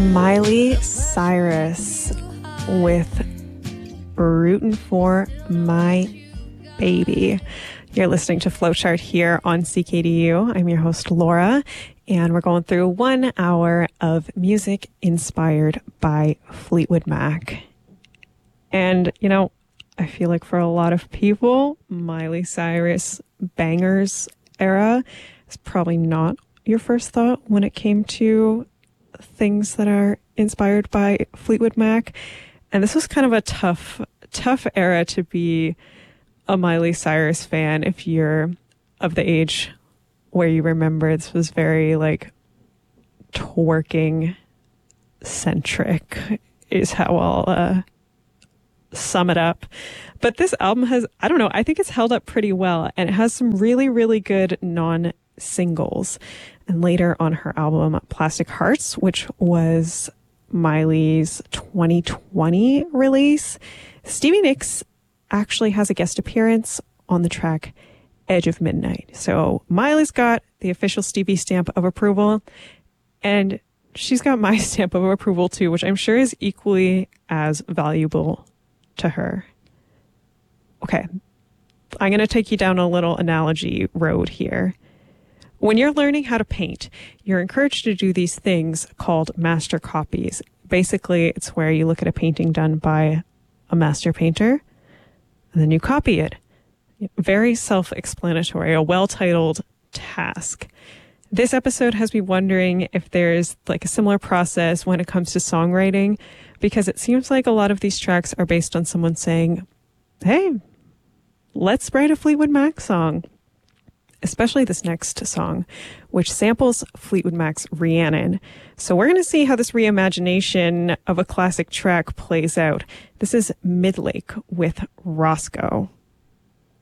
Miley Cyrus with Rootin' for My Baby. You're listening to Flowchart here on CKDU. I'm your host, Laura, and we're going through 1 hour of music inspired by Fleetwood Mac. And, you know, I feel like for a lot of people, Miley Cyrus bangers era is probably not your first thought when it came to things that are inspired by Fleetwood Mac. And this was kind of a tough era to be a Miley Cyrus fan if you're of the age where you remember this was very like twerking centric is how I'll sum it up. But this album has, I don't know, I think it's held up pretty well, and it has some really, really good non-singles. And later on her album Plastic Hearts, which was Miley's 2020 release, Stevie Nicks actually has a guest appearance on the track Edge of Midnight. So Miley's got the official Stevie stamp of approval, and she's got my stamp of approval too, which I'm sure is equally as valuable to her. Okay, I'm going to take you down a little analogy road here. When you're learning how to paint, you're encouraged to do these things called master copies. Basically, it's where you look at a painting done by a master painter, and then you copy it. Very self-explanatory, a well-titled task. This episode has me wondering if there's like a similar process when it comes to songwriting, because it seems like a lot of these tracks are based on someone saying, hey, let's write a Fleetwood Mac song. Especially this next song, which samples Fleetwood Mac's Rhiannon. So we're going to see how this reimagination of a classic track plays out. This is Midlake with Roscoe.